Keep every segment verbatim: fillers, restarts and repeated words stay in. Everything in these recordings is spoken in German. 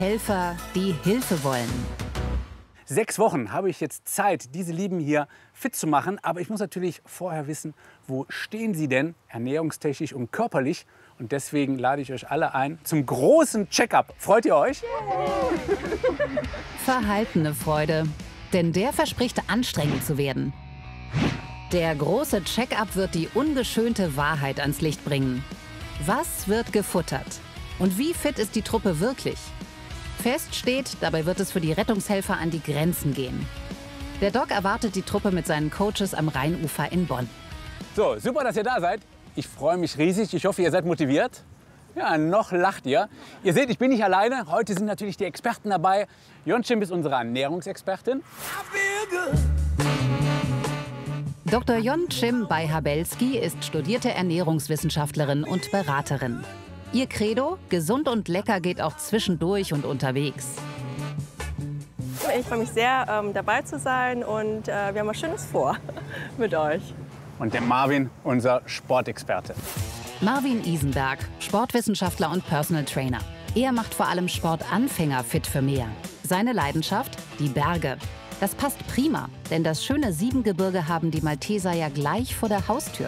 Helfer, die Hilfe wollen. Sechs Wochen habe ich jetzt Zeit, diese Lieben hier fit zu machen. Aber ich muss natürlich vorher wissen, wo stehen sie denn ernährungstechnisch und körperlich. Und deswegen lade ich euch alle ein zum großen Check-up. Freut ihr euch? Verhaltene Freude, denn der verspricht anstrengend zu werden. Der große Check-up wird die ungeschönte Wahrheit ans Licht bringen. Was wird gefuttert? Und wie fit ist die Truppe wirklich? Fest steht, dabei wird es für die Rettungshelfer an die Grenzen gehen. Der Doc erwartet die Truppe mit seinen Coaches am Rheinufer in Bonn. So, super, dass ihr da seid. Ich freue mich riesig. Ich hoffe, ihr seid motiviert. Ja, noch lacht ihr. Ihr seht, ich bin nicht alleine. Heute sind natürlich die Experten dabei. Yeonchim ist unsere Ernährungsexpertin. Doktor Yeonchim Baihabelski ist studierte Ernährungswissenschaftlerin und Beraterin. Ihr Credo, gesund und lecker geht auch zwischendurch und unterwegs. Ich freue mich sehr, ähm, dabei zu sein und äh, wir haben was Schönes vor mit euch. Und der Marvin, unser Sportexperte. Marvin Isenberg, Sportwissenschaftler und Personal Trainer. Er macht vor allem Sportanfänger fit für mehr. Seine Leidenschaft? Die Berge. Das passt prima, denn das schöne Siebengebirge haben die Malteser ja gleich vor der Haustür.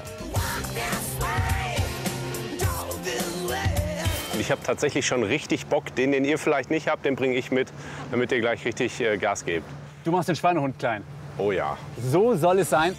Ich habe tatsächlich schon richtig Bock. Den, den ihr vielleicht nicht habt, den bringe ich mit, damit ihr gleich richtig äh, Gas gebt. Du machst den Schweinehund klein. Oh ja. So soll es sein.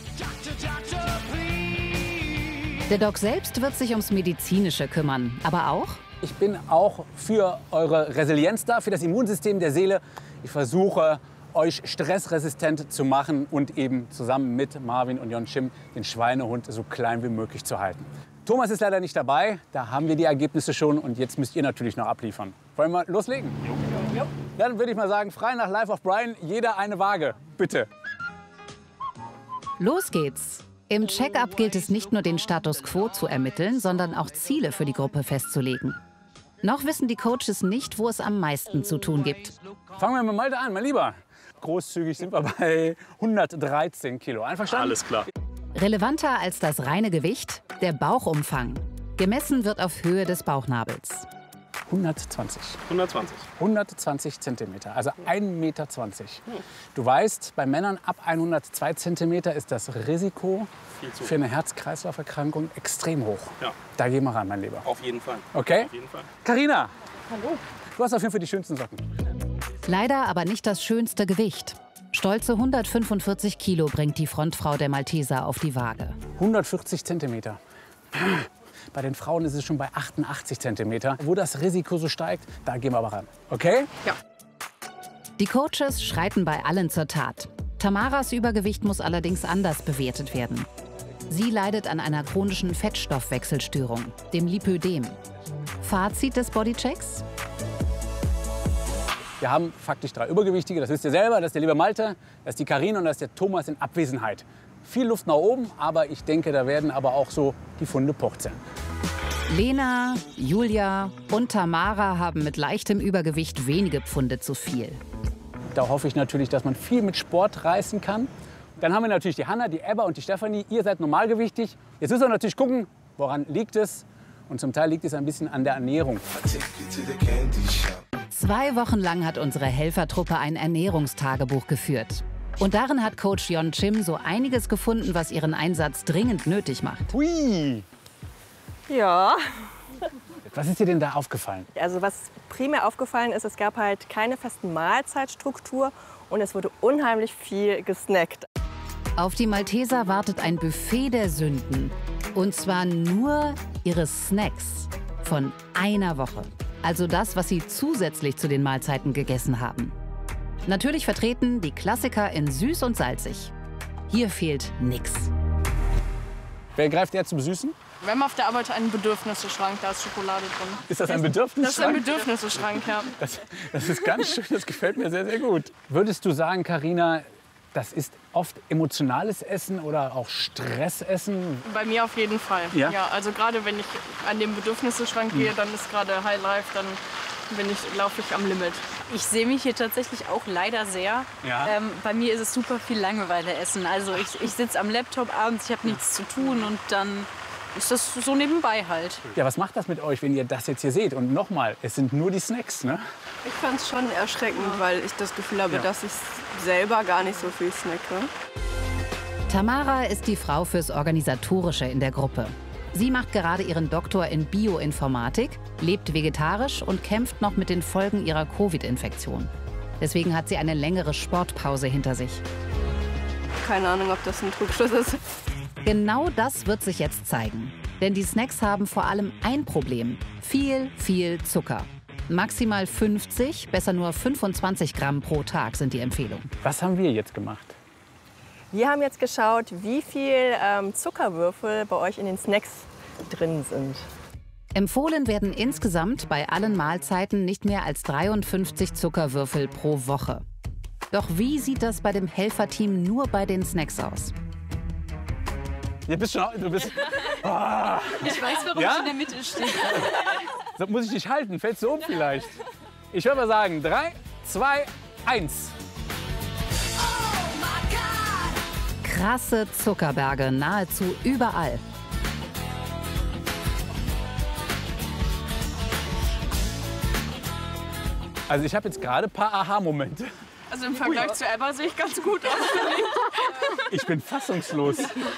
Der Doc selbst wird sich ums Medizinische kümmern, aber auch? Ich bin auch für eure Resilienz da, für das Immunsystem der Seele. Ich versuche, euch stressresistent zu machen und eben zusammen mit Marvin und Yeonchim den Schweinehund so klein wie möglich zu halten. Thomas ist leider nicht dabei, da haben wir die Ergebnisse schon und jetzt müsst ihr natürlich noch abliefern. Wollen wir loslegen? Jo. Jo. Dann würde ich mal sagen, frei nach Life of Brian, jeder eine Waage, bitte. Los geht's! Im Check-up gilt es nicht nur, den Status quo zu ermitteln, sondern auch Ziele für die Gruppe festzulegen. Noch wissen die Coaches nicht, wo es am meisten zu tun gibt. Fangen wir mit Malte an, mein Lieber. Großzügig sind wir bei hundertdreizehn Kilo. Einverstanden? Alles klar. Relevanter als das reine Gewicht, der Bauchumfang. Gemessen wird auf Höhe des Bauchnabels. hundertzwanzig. hundertzwanzig. hundertzwanzig Zentimeter, also ein Meter zwanzig. Du weißt, bei Männern ab hundertzwei Zentimeter ist das Risiko für eine Herz-Kreislauf-Erkrankung extrem hoch. Ja. Da gehen wir ran, mein Lieber. Auf jeden Fall. Okay? Auf jeden Fall. Carina, Hallo. du hast auf jeden Fall die schönsten Socken. Leider aber nicht das schönste Gewicht. Stolze hundertfünfundvierzig Kilo bringt die Frontfrau der Malteser auf die Waage. hundertvierzig Zentimeter. Bei den Frauen ist es schon bei achtundachtzig Zentimeter. Wo das Risiko so steigt, da gehen wir aber ran. Okay? Ja. Die Coaches schreiten bei allen zur Tat. Tamaras Übergewicht muss allerdings anders bewertet werden. Sie leidet an einer chronischen Fettstoffwechselstörung, dem Lipödem. Fazit des Bodychecks? Wir haben faktisch drei Übergewichtige, das wisst ihr selber. Das ist der liebe Malte, das ist die Carina und das ist der Thomas in Abwesenheit. Viel Luft nach oben, aber ich denke, da werden aber auch so die Funde purzeln. Lena, Julia und Tamara haben mit leichtem Übergewicht wenige Pfunde zu viel. Da hoffe ich natürlich, dass man viel mit Sport reißen kann. Dann haben wir natürlich die Hanna, die Ebba und die Stefanie. Ihr seid normalgewichtig. Jetzt müssen wir natürlich gucken, woran liegt es. Und zum Teil liegt es ein bisschen an der Ernährung. Zwei Wochen lang hat unsere Helfertruppe ein Ernährungstagebuch geführt. Und darin hat Coach Yeonchim so einiges gefunden, was ihren Einsatz dringend nötig macht. Hui! Ja. Was ist dir denn da aufgefallen? Also was primär aufgefallen ist, es gab halt keine festen Mahlzeitstruktur und es wurde unheimlich viel gesnackt. Auf die Malteser wartet ein Buffet der Sünden. Und zwar nur ihre Snacks von einer Woche. Also das, was sie zusätzlich zu den Mahlzeiten gegessen haben. Natürlich vertreten die Klassiker in süß und salzig. Hier fehlt nix. Wer greift eher zum Süßen? Wir haben auf der Arbeit einen Bedürfnisseschrank, da ist Schokolade drin. Ist das ein Bedürfnisschrank? Das ist ein Bedürfnisseschrank, ja. Das, das ist ganz schön, das gefällt mir sehr, sehr gut. Würdest du sagen, Carina, das ist oft emotionales Essen oder auch Stressessen? Bei mir auf jeden Fall. Ja? Ja, also gerade wenn ich an den Bedürfnisseschrank gehe, dann ist gerade High Life, dann bin ich, laufe ich am Limit. Ich sehe mich hier tatsächlich auch leider sehr. Ja. Ähm, bei mir ist es super viel Langeweile essen. Also ich, ich sitze am Laptop abends, ich habe nichts zu tun und dann ist das so nebenbei halt. Ja, was macht das mit euch, wenn ihr das jetzt hier seht? Und nochmal, es sind nur die Snacks, ne? Ich fand es schon erschreckend, weil ich das Gefühl habe, Ja. dass ich selber gar nicht so viel snacke. Tamara ist die Frau fürs Organisatorische in der Gruppe. Sie macht gerade ihren Doktor in Bioinformatik, lebt vegetarisch und kämpft noch mit den Folgen ihrer Covid-Infektion. Deswegen hat sie eine längere Sportpause hinter sich. Keine Ahnung, ob das ein Trugschluss ist. Genau das wird sich jetzt zeigen. Denn die Snacks haben vor allem ein Problem. Viel, viel Zucker. Maximal fünfzig, besser nur fünfundzwanzig Gramm pro Tag sind die Empfehlung. Was haben wir jetzt gemacht? Wir haben jetzt geschaut, wie viel ähm, Zuckerwürfel bei euch in den Snacks drin sind. Empfohlen werden insgesamt bei allen Mahlzeiten nicht mehr als dreiundfünfzig Zuckerwürfel pro Woche. Doch wie sieht das bei dem Helferteam nur bei den Snacks aus? Du bist schon, du bist, Ich weiß, warum Ja? ich in der Mitte stehe. so, muss ich dich halten? Fällst du um vielleicht? Ich würde mal sagen, drei, zwei, eins. Krasse Zuckerberge nahezu überall. Also ich habe jetzt gerade ein paar Aha-Momente. Also im Vergleich zu Ebba sehe ich ganz gut aus. Ich bin fassungslos.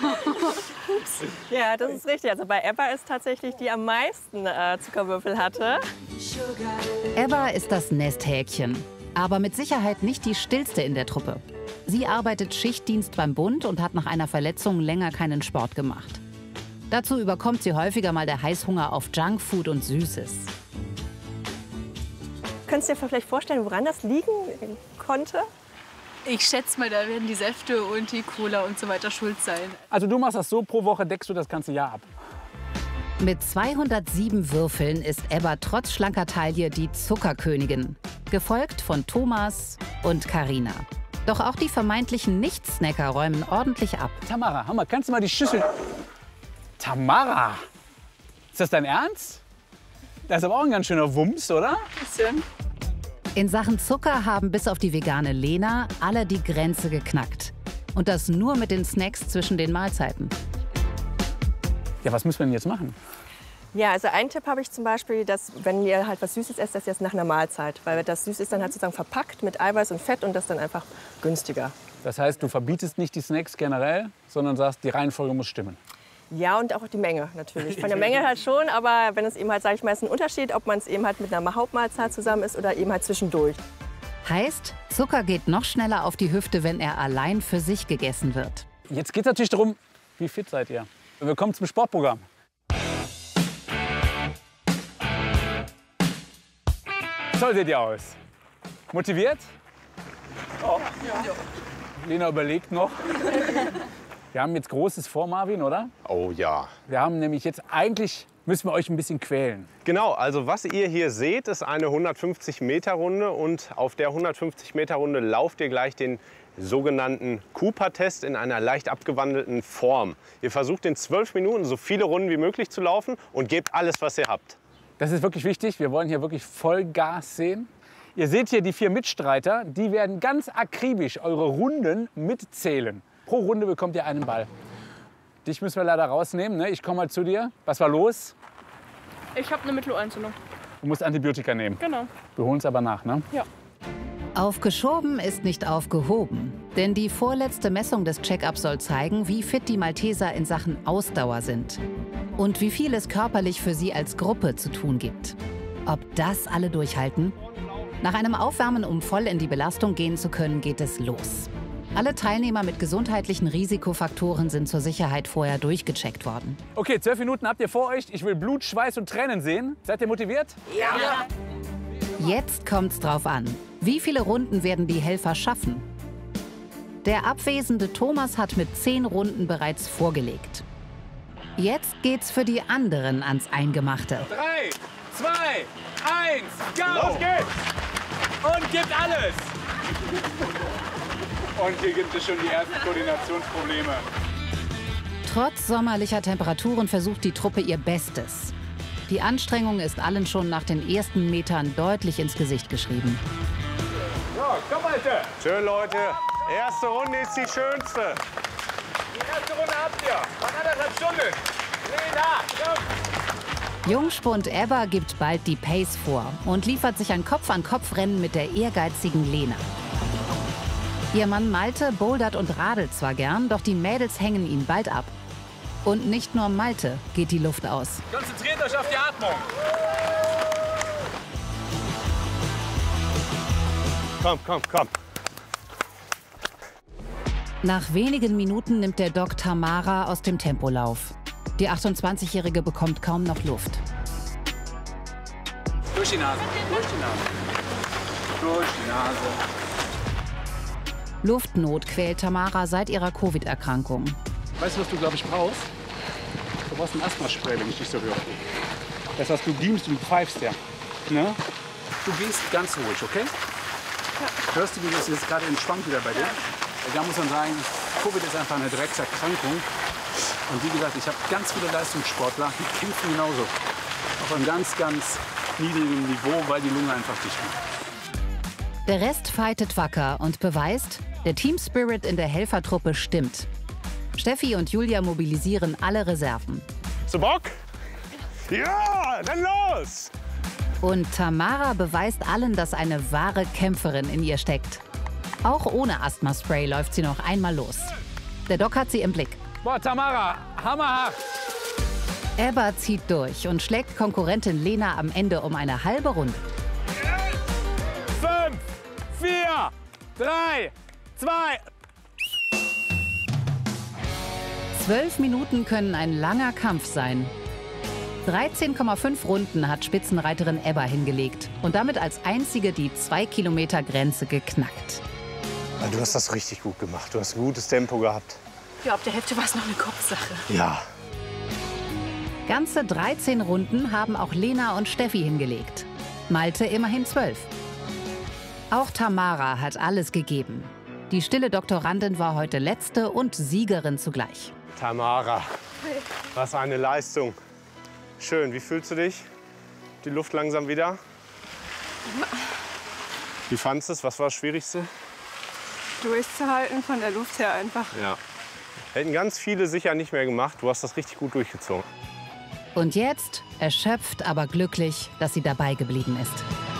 Ja, das ist richtig. Also bei Ebba ist tatsächlich die am meisten äh, Zuckerwürfel hatte. Ebba ist das Nesthäkchen, aber mit Sicherheit nicht die stillste in der Truppe. Sie arbeitet Schichtdienst beim Bund und hat nach einer Verletzung länger keinen Sport gemacht. Dazu überkommt sie häufiger mal der Heißhunger auf Junkfood und Süßes. Könntest du dir vielleicht vorstellen, woran das liegen konnte? Ich schätze mal, da werden die Säfte und die Cola und so weiter schuld sein. Also du machst das so, pro Woche deckst du das ganze Jahr ab. Mit zweihundertsieben Würfeln ist Ebba trotz schlanker Taille die Zuckerkönigin, gefolgt von Thomas und Karina. Doch auch die vermeintlichen Nicht-Snacker räumen ordentlich ab. Tamara, Hammer, kannst du mal die Schüssel... Tamara! Ist das dein Ernst? Das ist aber auch ein ganz schöner Wumms, oder? Bisschen. In Sachen Zucker haben bis auf die vegane Lena alle die Grenze geknackt. Und das nur mit den Snacks zwischen den Mahlzeiten. Ja, was müssen wir denn jetzt machen? Ja, also einen Tipp habe ich zum Beispiel, dass wenn ihr halt was Süßes esst, das jetzt nach einer Mahlzeit. Weil das Süß ist dann halt sozusagen verpackt mit Eiweiß und Fett und das ist dann einfach günstiger. Das heißt, du verbietest nicht die Snacks generell, sondern sagst, die Reihenfolge muss stimmen. Ja, und auch die Menge natürlich. Von der Menge halt schon, aber wenn es eben halt, sage ich mal, ist ein Unterschied, ob man es eben halt mit einer Hauptmahlzeit zusammen isst oder eben halt zwischendurch. Heißt, Zucker geht noch schneller auf die Hüfte, wenn er allein für sich gegessen wird. Jetzt geht es natürlich darum, wie fit seid ihr? Willkommen zum Sportprogramm. So seht ihr aus. Motiviert? Oh. Ja. Lena überlegt noch. Wir haben jetzt Großes vor, Marvin, oder? Oh ja. Wir haben nämlich jetzt eigentlich, müssen wir euch ein bisschen quälen. Genau, also was ihr hier seht, ist eine hundertfünfzig Meter Runde und auf der hundertfünfzig Meter Runde lauft ihr gleich den sogenannten Cooper-Test in einer leicht abgewandelten Form. Ihr versucht in zwölf Minuten so viele Runden wie möglich zu laufen und gebt alles, was ihr habt. Das ist wirklich wichtig. Wir wollen hier wirklich Vollgas sehen. Ihr seht hier die vier Mitstreiter, die werden ganz akribisch eure Runden mitzählen. Pro Runde bekommt ihr einen Ball. Dich müssen wir leider rausnehmen. Ne? Ich komme mal zu dir. Was war los? Ich habe eine Mittelohrentzündung. Du musst Antibiotika nehmen. Genau. Wir holen es aber nach. Ne? Ja. Aufgeschoben ist nicht aufgehoben. Denn die vorletzte Messung des Check-ups soll zeigen, wie fit die Malteser in Sachen Ausdauer sind. Und wie viel es körperlich für sie als Gruppe zu tun gibt. Ob das alle durchhalten? Nach einem Aufwärmen, um voll in die Belastung gehen zu können, geht es los. Alle Teilnehmer mit gesundheitlichen Risikofaktoren sind zur Sicherheit vorher durchgecheckt worden. Okay, zwölf Minuten habt ihr vor euch. Ich will Blut, Schweiß und Tränen sehen. Seid ihr motiviert? Ja. Jetzt kommt's drauf an. Wie viele Runden werden die Helfer schaffen? Der abwesende Thomas hat mit zehn Runden bereits vorgelegt. Jetzt geht's für die anderen ans Eingemachte. Drei, zwei, eins, go! Los geht's! Und gibt alles! Und hier gibt es schon die ersten Koordinationsprobleme. Trotz sommerlicher Temperaturen versucht die Truppe ihr Bestes. Die Anstrengung ist allen schon nach den ersten Metern deutlich ins Gesicht geschrieben. So, komm Leute! Schön, Leute. Erste Runde ist die schönste. Die erste Runde habt ihr. Nach anderthalb Stunden. Jungspund Ebba gibt bald die Pace vor und liefert sich ein Kopf-an-Kopf-Rennen mit der ehrgeizigen Lena. Ihr Mann Malte bouldert und radelt zwar gern, doch die Mädels hängen ihn bald ab. Und nicht nur Malte geht die Luft aus. Konzentriert euch auf die Atmung. Komm, komm, komm. Nach wenigen Minuten nimmt der Doc Tamara aus dem Tempolauf. Die achtundzwanzigjährige bekommt kaum noch Luft. Durch die Nase, durch die Nase. Durch die Nase. Luftnot quält Tamara seit ihrer Covid-Erkrankung. Weißt du, was du, glaube ich, brauchst? Du brauchst ein Asthma-Spray, wenn ich dich so höre. Das, was du diemst und pfeifst, ja. Ne? Du gehst ganz ruhig, okay? Ja. Hörst du, wie das jetzt gerade entspannt wieder bei dir? Ja. Da muss man sagen, Covid ist einfach eine Dreckserkrankung. Und wie gesagt, ich habe ganz viele Leistungssportler, die kämpfen genauso. Auf einem ganz, ganz niedrigen Niveau, weil die Lunge einfach dicht ist. Der Rest fightet wacker und beweist, der Team-Spirit in der Helfertruppe stimmt. Steffi und Julia mobilisieren alle Reserven. Zu Bock? Ja, dann los! Und Tamara beweist allen, dass eine wahre Kämpferin in ihr steckt. Auch ohne Asthma-Spray läuft sie noch einmal los. Der Doc hat sie im Blick. Boah, Tamara, hammerhart! Ebba zieht durch und schlägt Konkurrentin Lena am Ende um eine halbe Runde. Fünf, vier, drei, zwei. Zwölf Minuten können ein langer Kampf sein. dreizehn Komma fünf Runden hat Spitzenreiterin Ebba hingelegt und damit als einzige die zwei Kilometer Grenze geknackt. Du hast das richtig gut gemacht. Du hast ein gutes Tempo gehabt. Ja, ab der Hälfte war es noch eine Kopfsache. Ja. Ganze dreizehn Runden haben auch Lena und Steffi hingelegt. Malte immerhin zwölf. Auch Tamara hat alles gegeben. Die stille Doktorandin war heute letzte und Siegerin zugleich. Tamara, was eine Leistung. Schön, wie fühlst du dich? Die Luft langsam wieder? Wie fandest du es? Was war das Schwierigste? Durchzuhalten von der Luft her einfach. Ja. Hätten ganz viele sicher nicht mehr gemacht. Du hast das richtig gut durchgezogen. Und jetzt, erschöpft, aber glücklich, dass sie dabei geblieben ist.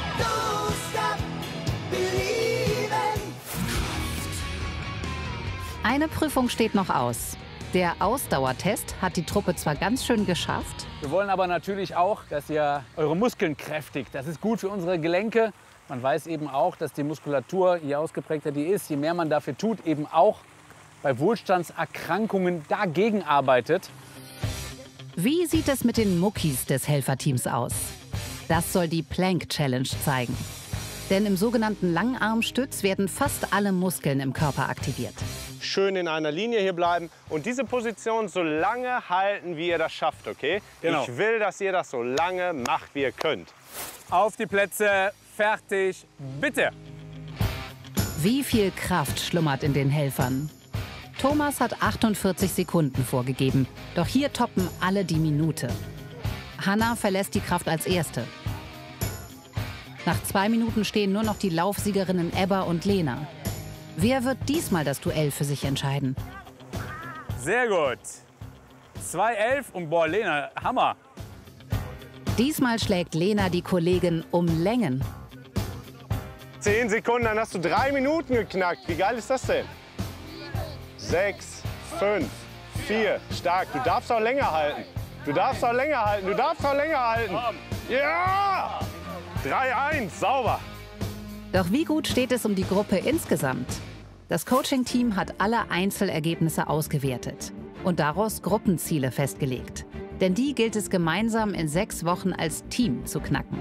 Eine Prüfung steht noch aus. Der Ausdauertest hat die Truppe zwar ganz schön geschafft. Wir wollen aber natürlich auch, dass ihr eure Muskeln kräftigt. Das ist gut für unsere Gelenke. Man weiß eben auch, dass die Muskulatur, je ausgeprägter die ist, je mehr man dafür tut, eben auch bei Wohlstandserkrankungen dagegen arbeitet. Wie sieht es mit den Muckis des Helferteams aus? Das soll die Plank Challenge zeigen. Denn im sogenannten Langarmstütz werden fast alle Muskeln im Körper aktiviert. Schön in einer Linie hier bleiben und diese Position so lange halten, wie ihr das schafft, okay? Genau. Ich will, dass ihr das so lange macht, wie ihr könnt. Auf die Plätze, fertig, bitte! Wie viel Kraft schlummert in den Helfern? Thomas hat achtundvierzig Sekunden vorgegeben, doch hier toppen alle die Minute. Hanna verlässt die Kraft als Erste. Nach zwei Minuten stehen nur noch die Laufsiegerinnen Ebba und Lena. Wer wird diesmal das Duell für sich entscheiden? Sehr gut. zwei elf und boah, Lena, Hammer. Diesmal schlägt Lena die Kollegin um Längen. Zehn Sekunden, dann hast du drei Minuten geknackt. Wie geil ist das denn? Sechs, fünf, vier, stark. Du darfst auch länger halten. Du darfst auch länger halten. Du darfst auch länger halten. Ja! drei eins, sauber. Doch wie gut steht es um die Gruppe insgesamt? Das Coaching-Team hat alle Einzelergebnisse ausgewertet und daraus Gruppenziele festgelegt. Denn die gilt es gemeinsam in sechs Wochen als Team zu knacken.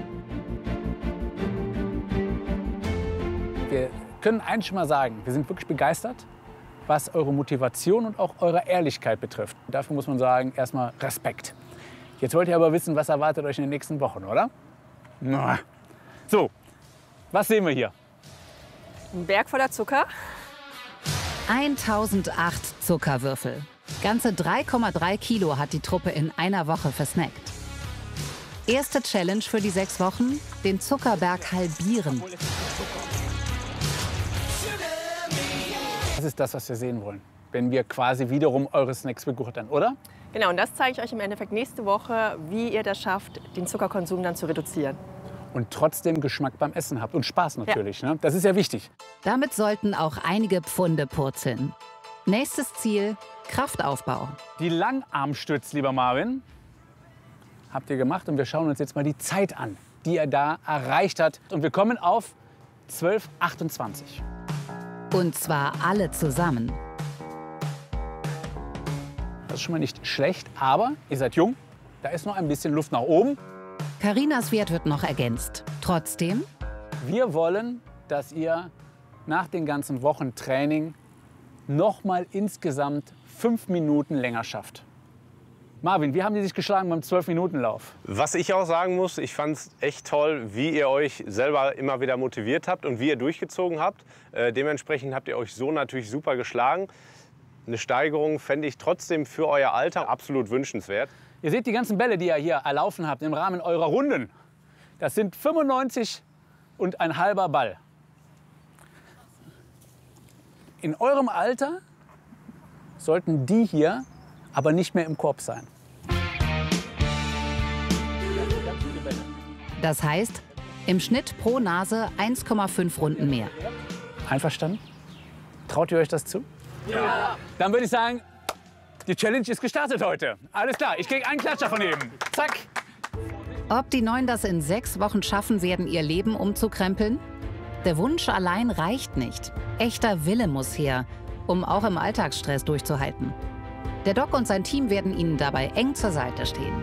Wir können eins schon mal sagen, wir sind wirklich begeistert, was eure Motivation und auch eure Ehrlichkeit betrifft. Dafür muss man sagen, erstmal Respekt. Jetzt wollt ihr aber wissen, was erwartet euch in den nächsten Wochen, oder? Na. So, was sehen wir hier? Ein Berg voller Zucker. eintausendacht Zuckerwürfel. Ganze drei Komma drei Kilo hat die Truppe in einer Woche versnackt. Erste Challenge für die sechs Wochen, den Zuckerberg halbieren. Das ist das, was wir sehen wollen, wenn wir quasi wiederum eure Snacks begurten, oder? Genau, und das zeige ich euch im Endeffekt nächste Woche, wie ihr das schafft, den Zuckerkonsum dann zu reduzieren. Und trotzdem Geschmack beim Essen habt und Spaß natürlich. Ja. Ne? Das ist ja wichtig. Damit sollten auch einige Pfunde purzeln. Nächstes Ziel, Kraftaufbau. Die Langarmstütz, lieber Marvin, habt ihr gemacht. Und wir schauen uns jetzt mal die Zeit an, die er da erreicht hat. Und wir kommen auf zwölf achtundzwanzig. Und zwar alle zusammen. Das ist schon mal nicht schlecht, aber ihr seid jung. Da ist noch ein bisschen Luft nach oben. Carinas Wert wird noch ergänzt. Trotzdem, Wir wollen, dass ihr nach den ganzen Wochen Training noch mal insgesamt fünf Minuten länger schafft. Marvin, wie haben die sich geschlagen beim zwölf-Minuten-Lauf? Was ich auch sagen muss, ich fand es echt toll, wie ihr euch selber immer wieder motiviert habt und wie ihr durchgezogen habt. Äh, dementsprechend habt ihr euch so natürlich super geschlagen. Eine Steigerung fände ich trotzdem für euer Alter absolut wünschenswert. Ihr seht die ganzen Bälle, die ihr hier erlaufen habt im Rahmen eurer Runden. Das sind fünfundneunzig und ein halber Ball. In eurem Alter sollten die hier aber nicht mehr im Korb sein. das heißt, im Schnitt pro Nase eins Komma fünf Runden mehr. Einverstanden? Traut ihr euch das zu? Ja. Dann würde ich sagen, die Challenge ist gestartet heute. Alles klar, ich kriege einen Klatscher von eben. Zack. Ob die Neun das in sechs Wochen schaffen werden, ihr Leben umzukrempeln? Der Wunsch allein reicht nicht. Echter Wille muss her, um auch im Alltagsstress durchzuhalten. Der Doc und sein Team werden Ihnen dabei eng zur Seite stehen.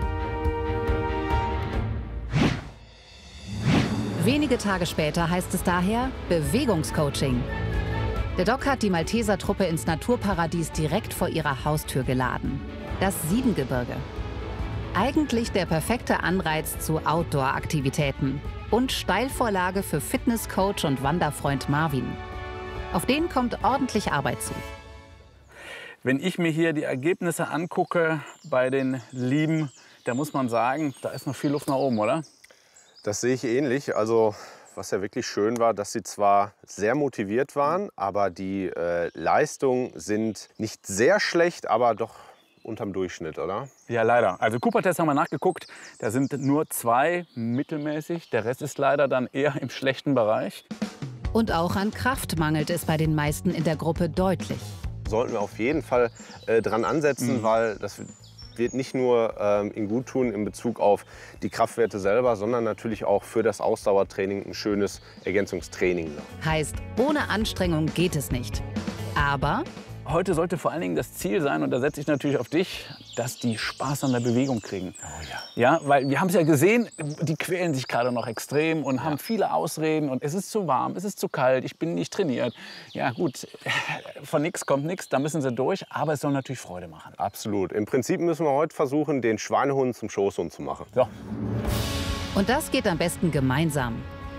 Wenige Tage später heißt es daher Bewegungscoaching. Der Doc hat die Malteser-Truppe ins Naturparadies direkt vor ihrer Haustür geladen. Das Siebengebirge. Eigentlich der perfekte Anreiz zu Outdoor-Aktivitäten und Steilvorlage für Fitnesscoach und Wanderfreund Marvin. Auf den kommt ordentlich Arbeit zu. Wenn ich mir hier die Ergebnisse angucke bei den Lieben, da muss man sagen, da ist noch viel Luft nach oben, oder? Das sehe ich ähnlich. Also was ja wirklich schön war, dass sie zwar sehr motiviert waren, aber die äh, Leistungen sind nicht sehr schlecht, aber doch unterm Durchschnitt, oder? Ja, leider. Also Cooper-Test haben wir nachgeguckt. Da sind nur zwei mittelmäßig. Der Rest ist leider dann eher im schlechten Bereich. Und auch an Kraft mangelt es bei den meisten in der Gruppe deutlich. Sollten wir auf jeden Fall äh, dran ansetzen, mhm. weil das wird nicht nur ähm, ihnen gut tun in Bezug auf die Kraftwerte selber, sondern natürlich auch für das Ausdauertraining ein schönes Ergänzungstraining. Heißt, ohne Anstrengung geht es nicht. Aber heute sollte vor allen Dingen das Ziel sein, und da setze ich natürlich auf dich, dass die Spaß an der Bewegung kriegen. Oh ja. Ja, weil wir haben es ja gesehen, die quälen sich gerade noch extrem und ja. haben viele Ausreden. Und es ist zu warm, es ist zu kalt, ich bin nicht trainiert. Ja gut, von nichts kommt nichts, da müssen sie durch. Aber es soll natürlich Freude machen. Absolut. Im Prinzip müssen wir heute versuchen, den Schweinehund zum Schoßhund zu machen. So. Und das geht am besten gemeinsam.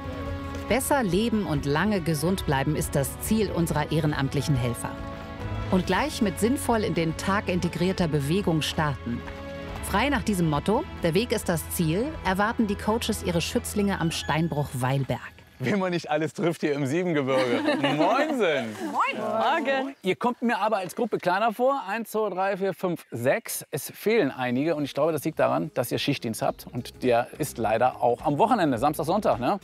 Besser leben und lange gesund bleiben ist das Ziel unserer ehrenamtlichen Helfer. Und gleich mit sinnvoll in den Tag integrierter Bewegung starten. Frei nach diesem Motto, der Weg ist das Ziel, erwarten die Coaches ihre Schützlinge am Steinbruch Weilberg. Wie man nicht alles trifft hier im Siebengebirge. Moinsen! Moin! Morgen! Ihr kommt mir aber als Gruppe kleiner vor. Eins, zwei, drei, vier, fünf, sechs. Es fehlen einige und ich glaube, das liegt daran, dass ihr Schichtdienst habt. Und der ist leider auch am Wochenende, Samstag, Sonntag, ne?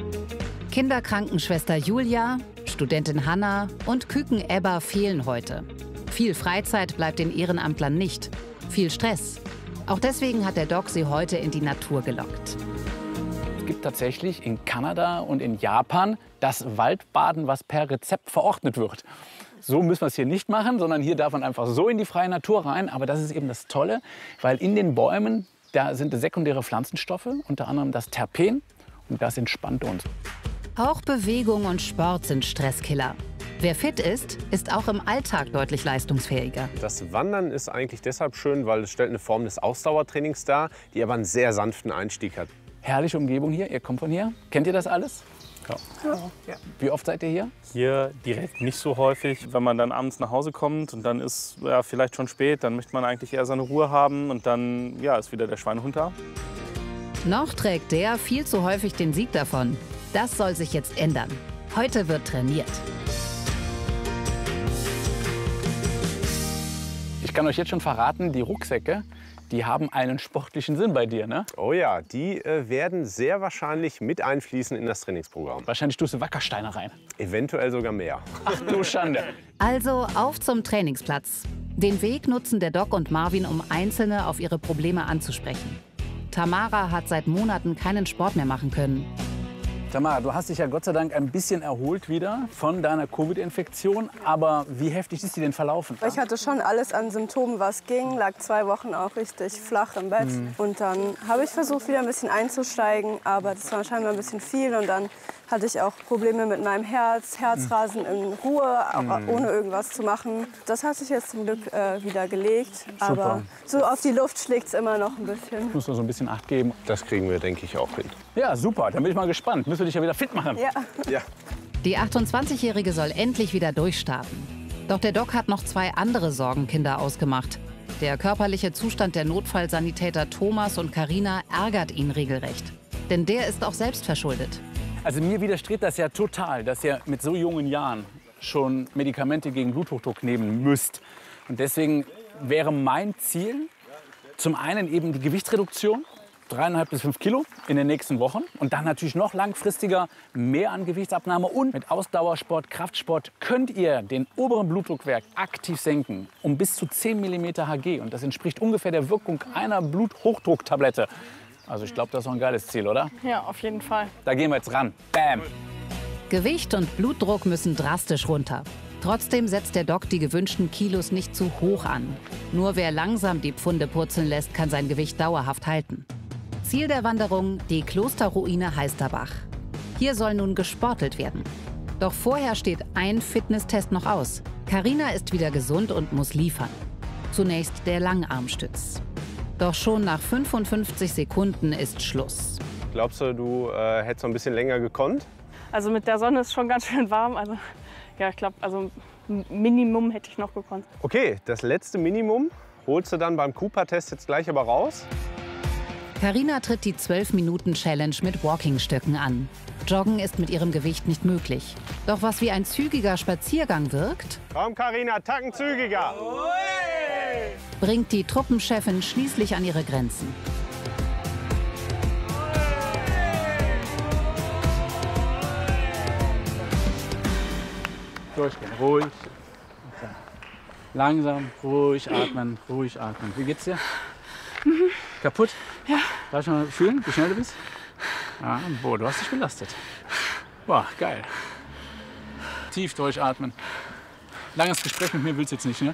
Kinderkrankenschwester Julia, Studentin Hanna und Küken Ebba fehlen heute. Viel Freizeit bleibt den Ehrenamtlern nicht. Viel Stress. Auch deswegen hat der Doc sie heute in die Natur gelockt. Es gibt tatsächlich in Kanada und in Japan das Waldbaden, was per Rezept verordnet wird. So müssen wir es hier nicht machen, sondern hier darf man einfach so in die freie Natur rein. Aber das ist eben das Tolle, weil in den Bäumen, da sind sekundäre Pflanzenstoffe, unter anderem das Terpen. Und das entspannt uns. Auch Bewegung und Sport sind Stresskiller. Wer fit ist, ist auch im Alltag deutlich leistungsfähiger. Das Wandern ist eigentlich deshalb schön, weil es stellt eine Form des Ausdauertrainings dar, die aber einen sehr sanften Einstieg hat. Herrliche Umgebung hier, ihr kommt von hier. Kennt ihr das alles? Ja. Ja. Wie oft seid ihr hier? Hier direkt nicht so häufig. Wenn man dann abends nach Hause kommt und dann ist ja, vielleicht schon spät, dann möchte man eigentlich eher seine Ruhe haben und dann ja, ist wieder der Schweinehund da. Noch trägt der viel zu häufig den Sieg davon. Das soll sich jetzt ändern. Heute wird trainiert. Ich kann euch jetzt schon verraten, die Rucksäcke, die haben einen sportlichen Sinn bei dir, ne? Oh ja, die äh, werden sehr wahrscheinlich mit einfließen in das Trainingsprogramm. Wahrscheinlich tust du Wackersteine rein. Eventuell sogar mehr. Ach du Schande. Also auf zum Trainingsplatz. Den Weg nutzen der Doc und Marvin, um Einzelne auf ihre Probleme anzusprechen. Tamara hat seit Monaten keinen Sport mehr machen können. Tamara, du hast dich ja Gott sei Dank ein bisschen erholt wieder von deiner Covid-Infektion. Aber wie heftig ist die denn verlaufen? Ich hatte schon alles an Symptomen, was ging. Lag zwei Wochen auch richtig flach im Bett. Mhm. Und dann habe ich versucht, wieder ein bisschen einzusteigen. Aber das war scheinbar ein bisschen viel. Und dann hatte ich auch Probleme mit meinem Herz, Herzrasen in Ruhe, auch ohne irgendwas zu machen. Das hat sich jetzt zum Glück äh, wieder gelegt. Aber so auf die Luft schlägt es immer noch ein bisschen. Muss man so ein bisschen Acht geben. Das kriegen wir, denke ich, auch hin. Ja, super. Dann bin ich mal gespannt. Müssen wir dich ja wieder fit machen. Ja. Ja. Die achtundzwanzigjährige soll endlich wieder durchstarten. Doch der Doc hat noch zwei andere Sorgenkinder ausgemacht. Der körperliche Zustand der Notfallsanitäter Thomas und Carina ärgert ihn regelrecht. Denn der ist auch selbst verschuldet. Also mir widerstrebt das ja total, dass ihr mit so jungen Jahren schon Medikamente gegen Bluthochdruck nehmen müsst. Und deswegen wäre mein Ziel zum einen eben die Gewichtsreduktion, dreieinhalb bis fünf Kilo in den nächsten Wochen. Und dann natürlich noch langfristiger mehr an Gewichtsabnahme. Und mit Ausdauersport, Kraftsport könnt ihr den oberen Blutdruckwert aktiv senken um bis zu zehn Millimeter Hg. Und das entspricht ungefähr der Wirkung einer Bluthochdrucktablette. Also ich glaube, das ist doch ein geiles Ziel, oder? Ja, auf jeden Fall. Da gehen wir jetzt ran. Bam! Gewicht und Blutdruck müssen drastisch runter. Trotzdem setzt der Doc die gewünschten Kilos nicht zu hoch an. Nur wer langsam die Pfunde purzeln lässt, kann sein Gewicht dauerhaft halten. Ziel der Wanderung, die Klosterruine Heisterbach. Hier soll nun gesportelt werden. Doch vorher steht ein Fitnesstest noch aus. Carina ist wieder gesund und muss liefern. Zunächst der Langarmstütz. Doch schon nach fünfundfünfzig Sekunden ist Schluss. Glaubst du, du äh, hättest noch ein bisschen länger gekonnt? Also mit der Sonne ist schon ganz schön warm. Also ja, ich glaube, also Minimum hätte ich noch gekonnt. Okay, das letzte Minimum holst du dann beim Cooper-Test jetzt gleich aber raus. Carina tritt die zwölf Minuten Challenge mit Walkingstöcken an. Joggen ist mit ihrem Gewicht nicht möglich. Doch was wie ein zügiger Spaziergang wirkt, Komm, Carina, tacken zügiger. bringt die Truppenchefin schließlich an ihre Grenzen. Durchgehen, ruhig. Okay. Langsam, ruhig atmen, ruhig atmen. Wie geht's dir? Mhm. Kaputt? Ja. Darf ich mal fühlen, wie schnell du bist? Ja, boah, du hast dich belastet. Boah, geil. Tief durchatmen. Langes Gespräch mit mir willst du jetzt nicht, ne?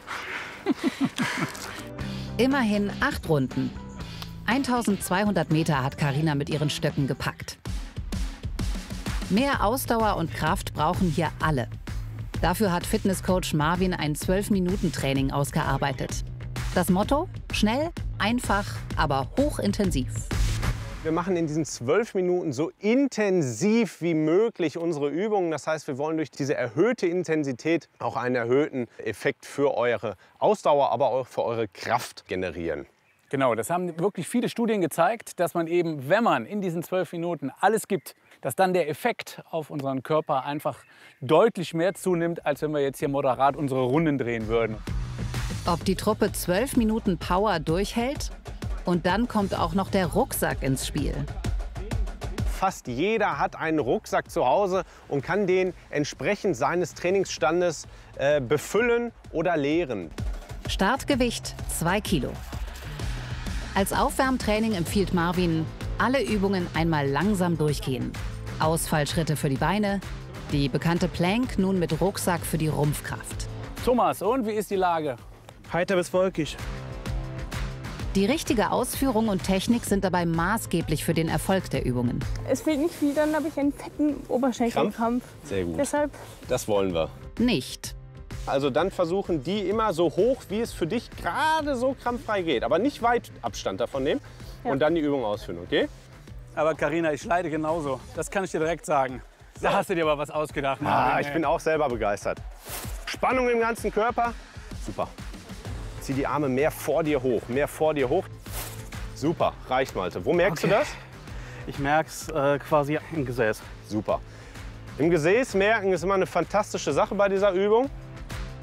Immerhin acht Runden. eintausendzweihundert Meter hat Carina mit ihren Stöcken gepackt. Mehr Ausdauer und Kraft brauchen hier alle. Dafür hat Fitnesscoach Marvin ein zwölf Minuten Training ausgearbeitet. Das Motto? Schnell, einfach, aber hochintensiv. Wir machen in diesen zwölf Minuten so intensiv wie möglich unsere Übungen. Das heißt, wir wollen durch diese erhöhte Intensität auch einen erhöhten Effekt für eure Ausdauer, aber auch für eure Kraft generieren. Genau, das haben wirklich viele Studien gezeigt, dass man eben, wenn man in diesen zwölf Minuten alles gibt, dass dann der Effekt auf unseren Körper einfach deutlich mehr zunimmt, als wenn wir jetzt hier moderat unsere Runden drehen würden. Ob die Truppe zwölf Minuten Power durchhält? Und dann kommt auch noch der Rucksack ins Spiel. Fast jeder hat einen Rucksack zu Hause und kann den entsprechend seines Trainingsstandes äh, befüllen oder leeren. Startgewicht zwei Kilo. Als Aufwärmtraining empfiehlt Marvin, alle Übungen einmal langsam durchgehen. Ausfallschritte für die Beine, die bekannte Plank nun mit Rucksack für die Rumpfkraft. Thomas, und wie ist die Lage? Heiter bis wolkig. Die richtige Ausführung und Technik sind dabei maßgeblich für den Erfolg der Übungen. Es fehlt nicht viel, dann habe ich einen fetten Oberschenkelkrampf. Sehr gut. Deshalb. Das wollen wir. Nicht. Also dann versuchen die immer so hoch, wie es für dich gerade so krampffrei geht. Aber nicht weit Abstand davon nehmen Ja. und dann die Übung ausführen, okay? Aber Carina, ich leide genauso. Das kann ich dir direkt sagen. Da hast du dir aber was ausgedacht. Ah, Marvin, ich ey. bin auch selber begeistert. Spannung im ganzen Körper. Super. Zieh die Arme mehr vor dir hoch, mehr vor dir hoch. Super, reicht, Malte. Wo merkst Okay. du das? Ich merke es äh, quasi im Gesäß. Super. Im Gesäß merken ist immer eine fantastische Sache bei dieser Übung.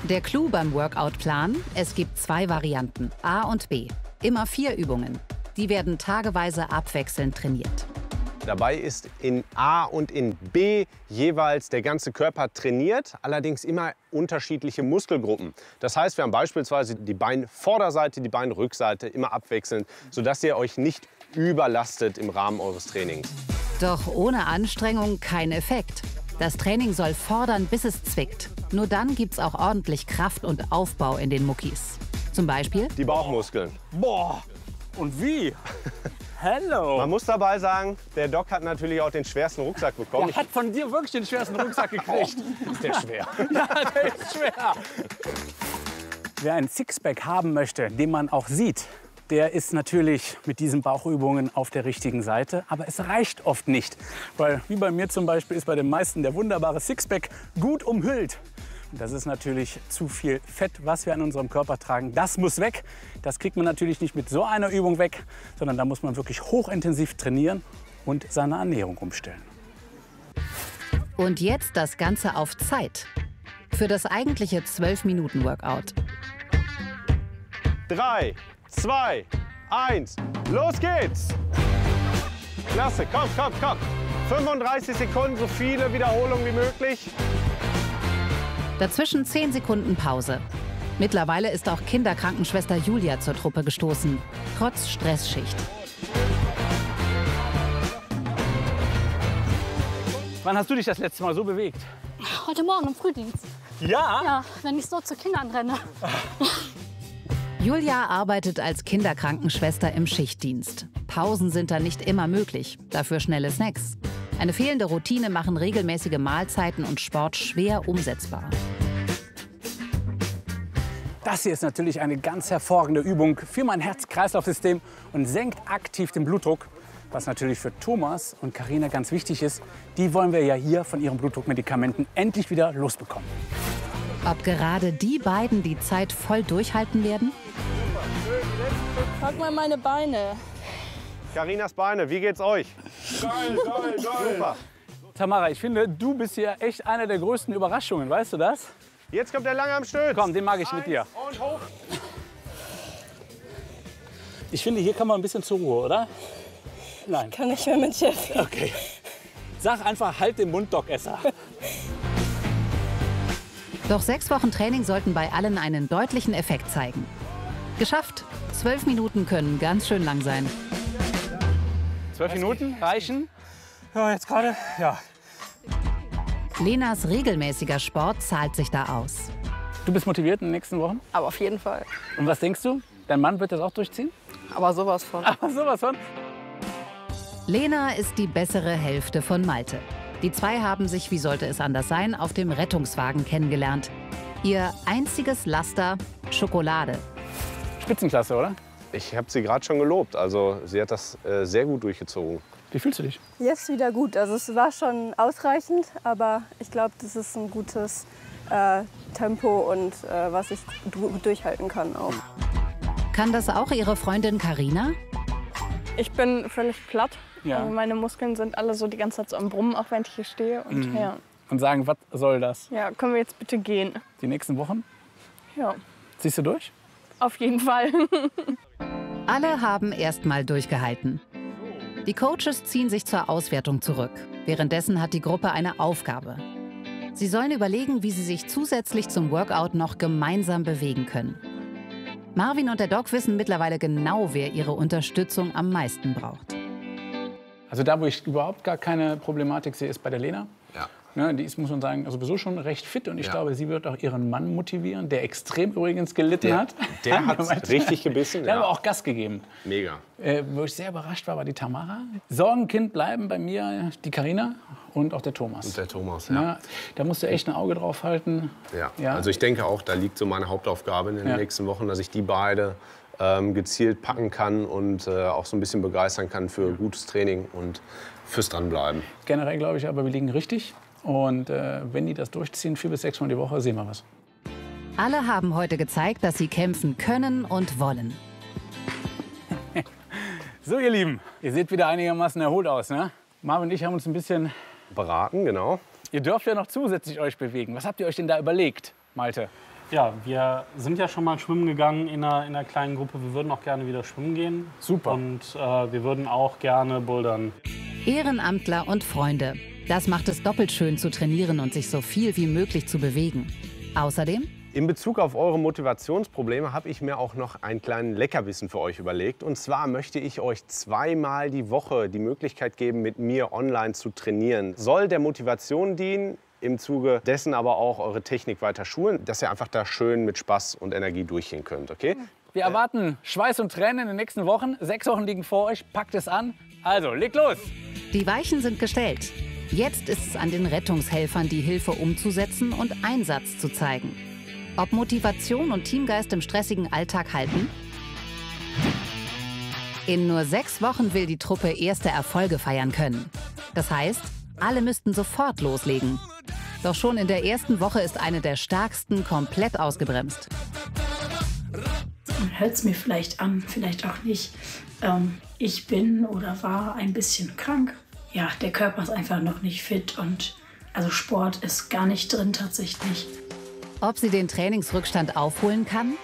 Der Clou beim Workout-Plan: Es gibt zwei Varianten, A und B. Immer vier Übungen. Die werden tageweise abwechselnd trainiert. Dabei ist in A und in B jeweils der ganze Körper trainiert, allerdings immer unterschiedliche Muskelgruppen. Das heißt, wir haben beispielsweise die Beinvorderseite, die Beinrückseite immer abwechselnd, sodass ihr euch nicht überlastet im Rahmen eures Trainings. Doch ohne Anstrengung kein Effekt. Das Training soll fordern, bis es zwickt. Nur dann gibt's auch ordentlich Kraft und Aufbau in den Muckis. Zum Beispiel die Bauchmuskeln. Boah, und wie? Hello. Man muss dabei sagen, der Doc hat natürlich auch den schwersten Rucksack bekommen. Der hat von dir wirklich den schwersten Rucksack gekriegt. Ist der schwer? Ja, der ist schwer. Wer ein Sixpack haben möchte, den man auch sieht, der ist natürlich mit diesen Bauchübungen auf der richtigen Seite. Aber es reicht oft nicht. Weil, wie bei mir zum Beispiel, ist bei den meisten der wunderbare Sixpack gut umhüllt. Und das ist natürlich zu viel Fett, was wir an unserem Körper tragen. Das muss weg. Das kriegt man natürlich nicht mit so einer Übung weg, sondern da muss man wirklich hochintensiv trainieren und seine Ernährung umstellen. Und jetzt das Ganze auf Zeit. Für das eigentliche zwölf Minuten Workout. Drei, zwei, eins, los geht's! Klasse, komm, komm, komm. fünfunddreißig Sekunden, so viele Wiederholungen wie möglich. Dazwischen zehn Sekunden Pause. Mittlerweile ist auch Kinderkrankenschwester Julia zur Truppe gestoßen, trotz Stressschicht. Wann hast du dich das letzte Mal so bewegt? Heute Morgen im Frühdienst. Ja? Ja, wenn ich so zu Kindern renne. Julia arbeitet als Kinderkrankenschwester im Schichtdienst. Pausen sind da nicht immer möglich, dafür schnelle Snacks. Eine fehlende Routine machen regelmäßige Mahlzeiten und Sport schwer umsetzbar. Das hier ist natürlich eine ganz hervorragende Übung für mein Herz-Kreislauf-System und senkt aktiv den Blutdruck. Was natürlich für Thomas und Carina ganz wichtig ist, die wollen wir ja hier von ihren Blutdruckmedikamenten endlich wieder losbekommen. Ob gerade die beiden die Zeit voll durchhalten werden? Frag mal meine Beine. Carinas Beine, wie geht's euch? Geil, geil, geil. Super. Tamara, ich finde, du bist hier echt eine der größten Überraschungen, weißt du das? Jetzt kommt der lange am Stütz. Komm, den mag ich mit dir. Und hoch. Ich finde, hier kann man ein bisschen zur Ruhe, oder? Nein. Kann ich mehr mit Chef. Okay. Sag einfach, halt den Mund, Doc-Esser. Doch sechs Wochen Training sollten bei allen einen deutlichen Effekt zeigen. Geschafft. Zwölf Minuten können ganz schön lang sein. Zwölf Minuten reichen? Ja, jetzt gerade, ja. Lenas regelmäßiger Sport zahlt sich da aus. Du bist motiviert in den nächsten Wochen? Aber auf jeden Fall. Und was denkst du? Dein Mann wird das auch durchziehen? Aber sowas von. Aber sowas von? Lena ist die bessere Hälfte von Malte. Die zwei haben sich, wie sollte es anders sein, auf dem Rettungswagen kennengelernt. Ihr einziges Laster: Schokolade. Spitzenklasse, oder? Ich habe sie gerade schon gelobt. Also sie hat das äh, sehr gut durchgezogen. Wie fühlst du dich? Jetzt wieder gut. Also es war schon ausreichend, aber ich glaube, das ist ein gutes äh, Tempo und äh, was ich gut durchhalten kann auch. Kann das auch ihre Freundin Carina? Ich bin völlig platt. Ja. Also meine Muskeln sind alle so die ganze Zeit so am Brummen, auch wenn ich hier stehe. Und Mhm. ja. Und sagen, was soll das? ja, können wir jetzt bitte gehen? Die nächsten Wochen? Ja, Ziehst du durch? auf jeden Fall. Alle haben erst mal durchgehalten. Die Coaches ziehen sich zur Auswertung zurück. Währenddessen hat die Gruppe eine Aufgabe. Sie sollen überlegen, wie sie sich zusätzlich zum Workout noch gemeinsam bewegen können. Marvin und der Doc wissen mittlerweile genau, wer ihre Unterstützung am meisten braucht. Also da, wo ich überhaupt gar keine Problematik sehe, ist bei der Lena. Ja. Ja, die ist, muss man sagen, sowieso schon recht fit. Und ich Ja. glaube, sie wird auch ihren Mann motivieren, der extrem übrigens gelitten Der, hat. der hat richtig gebissen. Der hat Ja. aber auch Gas gegeben. Mega. Äh, wo ich sehr überrascht war, war die Tamara. Sorgenkind bleiben bei mir die Carina und auch der Thomas. Und der Thomas, ja. Ja, da musst du echt ein Auge drauf halten. Ja. Ja. Also ich denke auch, da liegt so meine Hauptaufgabe in den Ja. nächsten Wochen, dass ich die beide ähm, gezielt packen kann und äh, auch so ein bisschen begeistern kann für gutes Training und fürs Dranbleiben. Generell glaube ich aber, wir liegen richtig. Und äh, wenn die das durchziehen, vier bis sechs Mal die Woche, sehen wir was. Alle haben heute gezeigt, dass sie kämpfen können und wollen. So, ihr Lieben, ihr seht wieder einigermaßen erholt aus, ne? Marvin und ich haben uns ein bisschen... Beraten, genau. Ihr dürft ja noch zusätzlich euch bewegen. Was habt ihr euch denn da überlegt, Malte? Ja, wir sind ja schon mal schwimmen gegangen in einer, in einer kleinen Gruppe. Wir würden auch gerne wieder schwimmen gehen. Super. Und äh, wir würden auch gerne bouldern. Ehrenamtler und Freunde. Das macht es doppelt schön zu trainieren und sich so viel wie möglich zu bewegen. Außerdem: In Bezug auf eure Motivationsprobleme habe ich mir auch noch einen kleinen Leckerbissen für euch überlegt. Und zwar möchte ich euch zweimal die Woche die Möglichkeit geben, mit mir online zu trainieren. Soll der Motivation dienen, im Zuge dessen aber auch eure Technik weiter schulen, dass ihr einfach da schön mit Spaß und Energie durchgehen könnt, okay? Wir erwarten Schweiß und Tränen in den nächsten Wochen. Sechs Wochen liegen vor euch. Packt es an. Also, legt los! Die Weichen sind gestellt. Jetzt ist es an den Rettungshelfern, die Hilfe umzusetzen und Einsatz zu zeigen. Ob Motivation und Teamgeist im stressigen Alltag halten? In nur sechs Wochen will die Truppe erste Erfolge feiern können. Das heißt, alle müssten sofort loslegen. Doch schon in der ersten Woche ist eine der stärksten komplett ausgebremst. Man hört es mir vielleicht an, vielleicht auch nicht. Ähm, ich bin oder war ein bisschen krank. Ja, der Körper ist einfach noch nicht fit und also Sport ist gar nicht drin tatsächlich. Ob sie den Trainingsrückstand aufholen kann?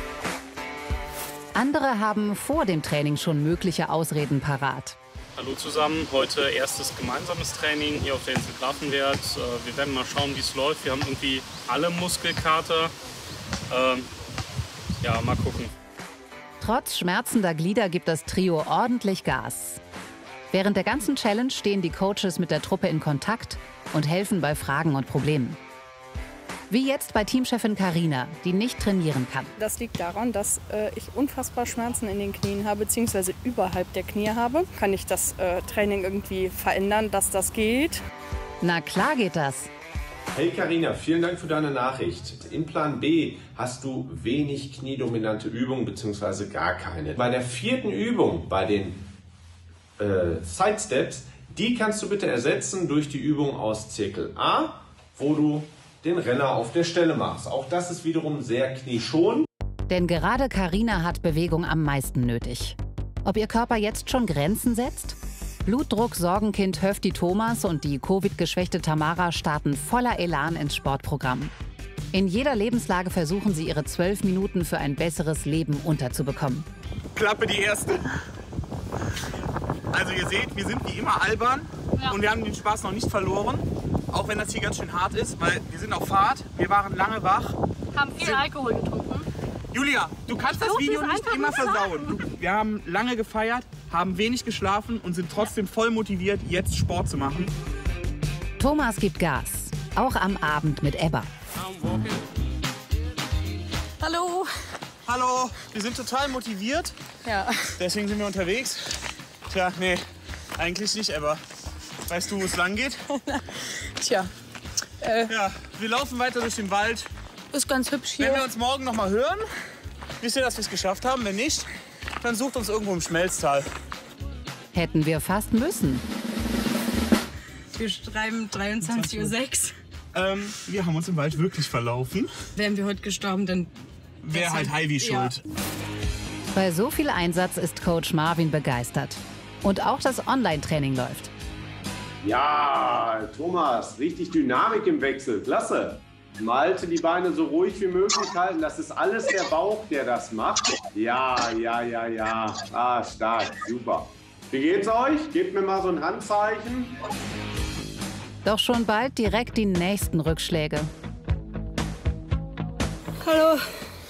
Andere haben vor dem Training schon mögliche Ausreden parat. Hallo zusammen, heute erstes gemeinsames Training hier auf der Insel Grafenwert. Wir werden mal schauen, wie es läuft. Wir haben irgendwie alle Muskelkater. Ähm, ja, mal gucken. Trotz schmerzender Glieder gibt das Trio ordentlich Gas. Während der ganzen Challenge stehen die Coaches mit der Truppe in Kontakt und helfen bei Fragen und Problemen. Wie jetzt bei Teamchefin Carina, die nicht trainieren kann. Das liegt daran, dass äh, ich unfassbar Schmerzen in den Knien habe, beziehungsweise überhalb der Knie habe. Kann ich das äh, Training irgendwie verändern, dass das geht? Na klar geht das. Hey Carina, vielen Dank für deine Nachricht. In Plan B hast du wenig kniedominante Übungen bzw. gar keine. Bei der vierten Übung, bei den äh, Side Steps, die kannst du bitte ersetzen durch die Übung aus Zirkel A, wo du den Renner auf der Stelle machst. Auch das ist wiederum sehr knieschonend. Denn gerade Carina hat Bewegung am meisten nötig. Ob ihr Körper jetzt schon Grenzen setzt? Blutdruck-Sorgenkind Höfti Thomas und die Covid-geschwächte Tamara starten voller Elan ins Sportprogramm. In jeder Lebenslage versuchen sie, ihre zwölf Minuten für ein besseres Leben unterzubekommen. Klappe die erste. Also ihr seht, wir sind wie immer albern ja. Und wir haben den Spaß noch nicht verloren. Auch wenn das hier ganz schön hart ist, weil wir sind auf Fahrt, wir waren lange wach. Haben viel Alkohol getrunken. Julia, du kannst das Video nicht immer versauen. Du, wir haben lange gefeiert, haben wenig geschlafen und sind trotzdem voll motiviert, jetzt Sport zu machen. Thomas gibt Gas, auch am Abend mit Ebba. Hallo. Hallo, wir sind total motiviert. Ja. Deswegen sind wir unterwegs. Tja, nee, eigentlich nicht, Ebba. Weißt du, wo es lang geht? Tja. Äh, ja, wir laufen weiter durch den Wald. Ist ganz hübsch hier. Wenn wir uns morgen noch mal hören, wisst ihr, dass wir es geschafft haben. Wenn nicht, dann sucht uns irgendwo im Schmelztal. Hätten wir fast müssen. Wir schreiben dreiundzwanzig Uhr sechs. Ähm, wir haben uns im Wald wirklich verlaufen. Wären wir heute gestorben, dann wäre halt Heidi schuld. Ja. Bei so viel Einsatz ist Coach Marvin begeistert. Und auch das Online-Training läuft. Ja, Thomas, richtig Dynamik im Wechsel. Klasse. Malte die Beine so ruhig wie möglich halten. Das ist alles der Bauch, der das macht. Ja, ja, ja, ja. Ah, stark. Super. Wie geht's euch? Gebt mir mal so ein Handzeichen. Doch schon bald direkt die nächsten Rückschläge. Hallo.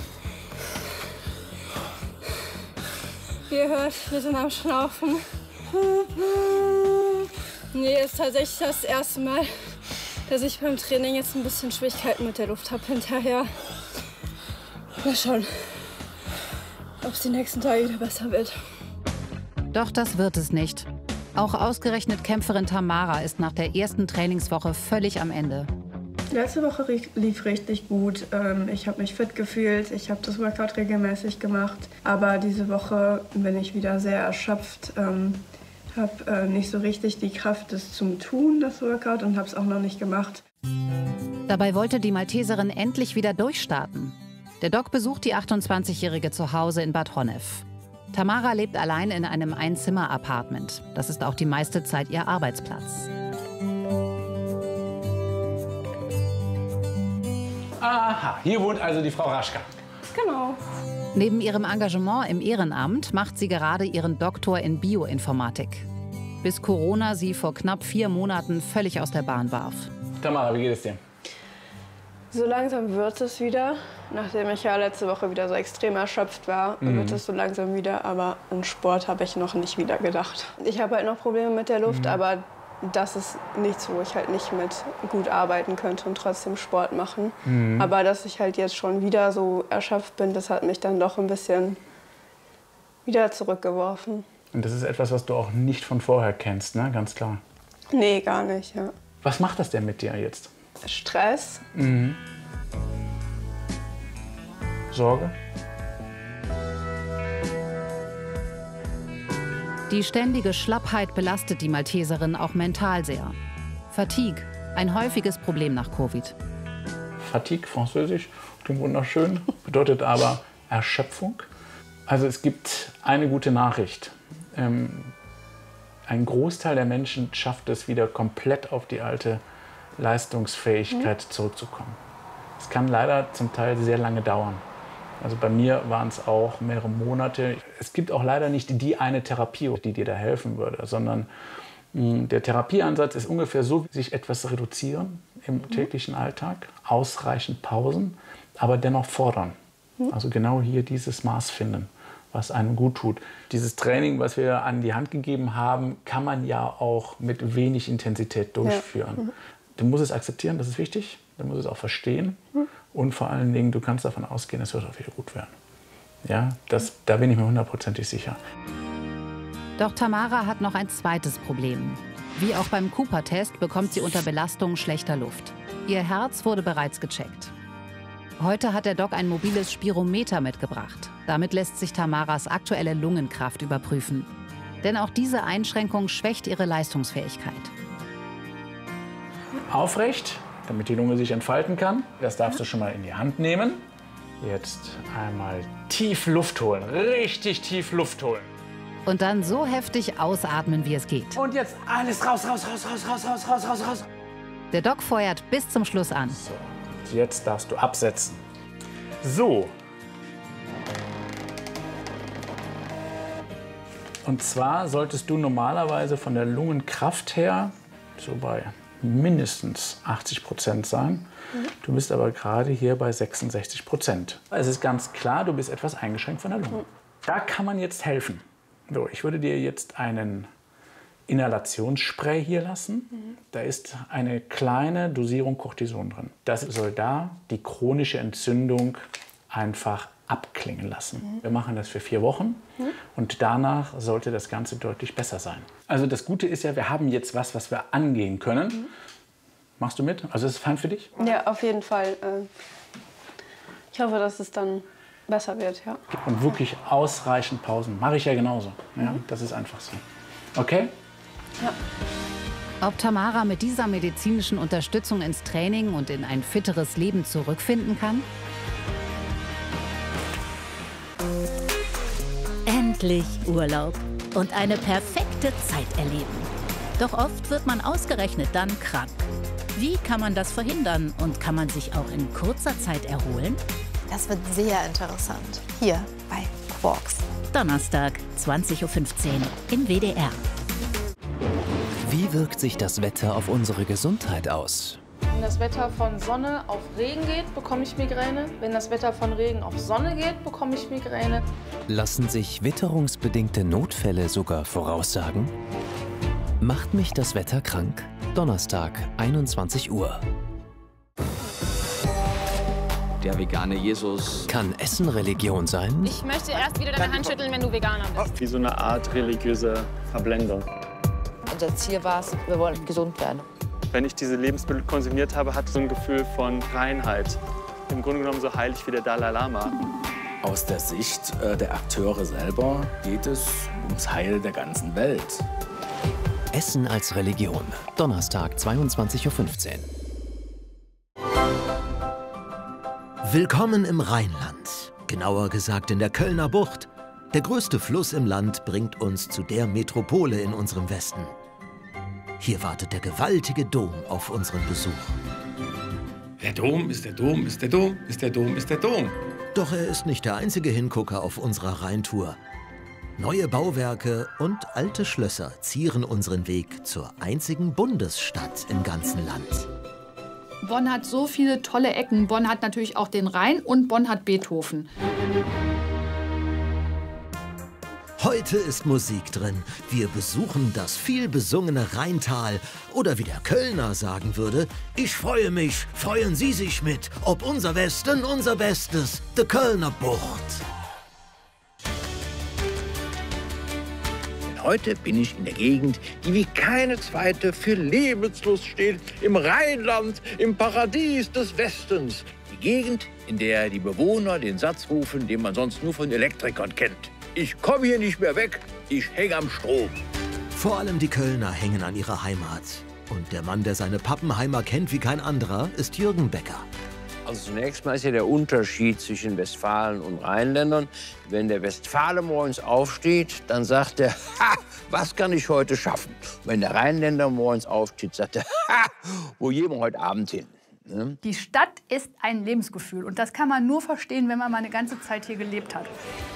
Wie ihr hört, wir sind am Schnaufen. Nee, ist tatsächlich das erste Mal, dass ich beim Training jetzt ein bisschen Schwierigkeiten mit der Luft habe hinterher. Mal schauen, ob es die nächsten Tage wieder besser wird. Doch das wird es nicht. Auch ausgerechnet Kämpferin Tamara ist nach der ersten Trainingswoche völlig am Ende. Letzte Woche lief richtig gut. Ich habe mich fit gefühlt, ich habe das Workout regelmäßig gemacht. Aber diese Woche bin ich wieder sehr erschöpft. Habe nicht so richtig die Kraft, das zum Tun, das Workout, und habe es auch noch nicht gemacht. Dabei wollte die Malteserin endlich wieder durchstarten. Der Doc besucht die achtundzwanzigjährige zu Hause in Bad Honnef. Tamara lebt allein in einem Einzimmer-Apartment. Das ist auch die meiste Zeit ihr Arbeitsplatz. Aha, hier wohnt also die Frau Raschka. Genau. Neben ihrem Engagement im Ehrenamt macht sie gerade ihren Doktor in Bioinformatik. Bis Corona sie vor knapp vier Monaten völlig aus der Bahn warf. Tamara, wie geht es dir? So langsam wird es wieder. Nachdem ich ja letzte Woche wieder so extrem erschöpft war, Mhm. wird es so langsam wieder. Aber an Sport habe ich noch nicht wieder gedacht. Ich habe halt noch Probleme mit der Luft, Mhm. aber das ist nichts, wo ich halt nicht mit gut arbeiten könnte und trotzdem Sport machen. Mhm. Aber dass ich halt jetzt schon wieder so erschöpft bin, das hat mich dann doch ein bisschen wieder zurückgeworfen. Und das ist etwas, was du auch nicht von vorher kennst, ne? Ganz klar. Nee, gar nicht, ja. Was macht das denn mit dir jetzt? Stress. Mhm. Sorge? Die ständige Schlappheit belastet die Malteserin auch mental sehr. Fatigue, ein häufiges Problem nach Covid. Fatigue, französisch, klingt wunderschön, bedeutet aber Erschöpfung. Also es gibt eine gute Nachricht. Ähm, ein Großteil der Menschen schafft es wieder komplett auf die alte Leistungsfähigkeit zurückzukommen. Es kann leider zum Teil sehr lange dauern. Also bei mir waren es auch mehrere Monate. Es gibt auch leider nicht die eine Therapie, die dir da helfen würde, sondern mh, der Therapieansatz ist ungefähr so, sich etwas reduzieren im täglichen Alltag, ausreichend Pausen, aber dennoch fordern. Also genau hier dieses Maß finden, was einem gut tut. Dieses Training, was wir an die Hand gegeben haben, kann man ja auch mit wenig Intensität durchführen. Ja. Mhm. Du musst es akzeptieren, das ist wichtig. Du musst es auch verstehen. Mhm. Und vor allen Dingen, du kannst davon ausgehen, es wird auch wieder gut werden. Ja, das, da bin ich mir hundertprozentig sicher. Doch Tamara hat noch ein zweites Problem. Wie auch beim Cooper-Test bekommt sie unter Belastung schlechter Luft. Ihr Herz wurde bereits gecheckt. Heute hat der Doc ein mobiles Spirometer mitgebracht. Damit lässt sich Tamaras aktuelle Lungenkraft überprüfen. Denn auch diese Einschränkung schwächt ihre Leistungsfähigkeit. Aufrecht, damit die Lunge sich entfalten kann. Das darfst du schon mal in die Hand nehmen. Jetzt einmal tief Luft holen, richtig tief Luft holen. Und dann so heftig ausatmen, wie es geht. Und jetzt alles raus, raus, raus, raus, raus, raus, raus, raus, raus. Der Doc feuert bis zum Schluss an. So, jetzt darfst du absetzen. So. Und zwar solltest du normalerweise von der Lungenkraft her so bei mindestens achtzig Prozent sein. Mhm. Du bist aber gerade hier bei sechsundsechzig Prozent. Es ist ganz klar, du bist etwas eingeschränkt von der Lunge. Mhm. Da kann man jetzt helfen. So, ich würde dir jetzt einen Inhalationsspray hier lassen. Mhm. Da ist eine kleine Dosierung Cortison drin. Das soll da die chronische Entzündung einfach abklingen lassen. Mhm. Wir machen das für vier Wochen mhm. und danach sollte das Ganze deutlich besser sein. Also das Gute ist ja, wir haben jetzt was, was wir angehen können. Mhm. Machst du mit? Also ist es fein für dich? Ja, auf jeden Fall. Ich hoffe, dass es dann besser wird, ja. Und wirklich ausreichend Pausen. Mache ich ja genauso. Ja, mhm. Das ist einfach so. Okay? Ja. Ob Tamara mit dieser medizinischen Unterstützung ins Training und in ein fitteres Leben zurückfinden kann? Endlich Urlaub und eine perfekte Zeit erleben. Doch oft wird man ausgerechnet dann krank. Wie kann man das verhindern und kann man sich auch in kurzer Zeit erholen? Das wird sehr interessant. Hier bei Quarks. Donnerstag, zwanzig Uhr fünfzehn im W D R. Wie wirkt sich das Wetter auf unsere Gesundheit aus? Wenn das Wetter von Sonne auf Regen geht, bekomme ich Migräne. Wenn das Wetter von Regen auf Sonne geht, bekomme ich Migräne. Lassen sich witterungsbedingte Notfälle sogar voraussagen? Macht mich das Wetter krank? Donnerstag, einundzwanzig Uhr. Der vegane Jesus. Kann Essen Religion sein? Ich möchte erst wieder deine Hand schütteln, wenn du Veganer bist. Wie so eine Art religiöse Verblendung. Unser Ziel war es, wir wollen gesund werden. Wenn ich diese Lebensmittel konsumiert habe, hatte ich so ein Gefühl von Reinheit. Im Grunde genommen so heilig wie der Dalai Lama. Aus der Sicht äh, der Akteure selber geht es ums Heil der ganzen Welt. Essen als Religion. Donnerstag, zweiundzwanzig Uhr fünfzehn. Willkommen im Rheinland. Genauer gesagt in der Kölner Bucht. Der größte Fluss im Land bringt uns zu der Metropole in unserem Westen. Hier wartet der gewaltige Dom auf unseren Besuch. Der Dom ist der Dom, ist der Dom, ist der Dom, ist der Dom. Doch er ist nicht der einzige Hingucker auf unserer Rheintour. Neue Bauwerke und alte Schlösser zieren unseren Weg zur einzigen Bundesstadt im ganzen Land. Bonn hat so viele tolle Ecken. Bonn hat natürlich auch den Rhein und Bonn hat Beethoven. Heute ist Musik drin. Wir besuchen das vielbesungene Rheintal. Oder wie der Kölner sagen würde, ich freue mich, freuen Sie sich mit. Ob unser Westen, unser Bestes, de Kölner Bucht. Heute bin ich in der Gegend, die wie keine zweite für Lebenslust steht. Im Rheinland, im Paradies des Westens. Die Gegend, in der die Bewohner den Satz rufen, den man sonst nur von Elektrikern kennt. Ich komme hier nicht mehr weg, ich hänge am Strom. Vor allem die Kölner hängen an ihrer Heimat. Und der Mann, der seine Pappenheimer kennt wie kein anderer, ist Jürgen Becker. Also zunächst mal ist ja der Unterschied zwischen Westfalen und Rheinländern. Wenn der Westfale morgens aufsteht, dann sagt er, ha, was kann ich heute schaffen? Wenn der Rheinländer morgens aufsteht, sagt er, ha, wo gehen wir heute Abend hin? Ne? Die Stadt ist ein Lebensgefühl und das kann man nur verstehen, wenn man mal eine ganze Zeit hier gelebt hat.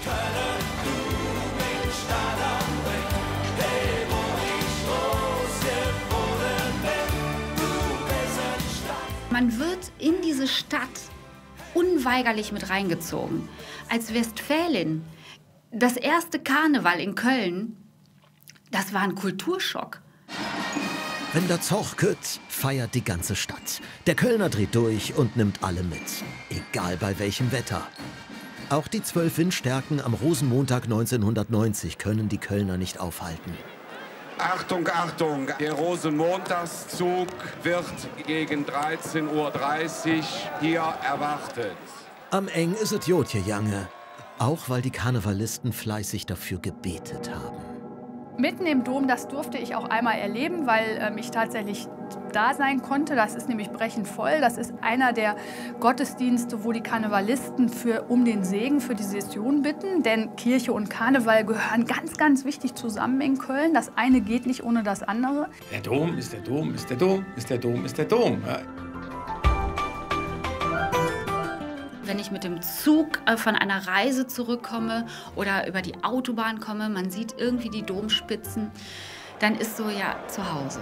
Man wird in diese Stadt unweigerlich mit reingezogen. Als Westfälin, das erste Karneval in Köln, das war ein Kulturschock. Wenn der Zoch kütt, feiert die ganze Stadt. Der Kölner dreht durch und nimmt alle mit. Egal bei welchem Wetter. Auch die zwölf Windstärken am Rosenmontag neunzehnhundertneunzig können die Kölner nicht aufhalten. Achtung, Achtung, der Rosenmontagszug wird gegen dreizehn Uhr dreißig hier erwartet. Am eng ist es Jotje Jange. Auch weil die Karnevalisten fleißig dafür gebetet haben. Mitten im Dom, das durfte ich auch einmal erleben, weil ähm, ich tatsächlich da sein konnte. Das ist nämlich brechend voll. Das ist einer der Gottesdienste, wo die Karnevalisten für, um den Segen für die Session bitten. Denn Kirche und Karneval gehören ganz, ganz wichtig zusammen in Köln. Das eine geht nicht ohne das andere. Der Dom ist der Dom, ist der Dom, ist der Dom, ist der Dom. Ja. Wenn ich mit dem Zug von einer Reise zurückkomme oder über die Autobahn komme, man sieht irgendwie die Domspitzen, dann ist so ja zu Hause.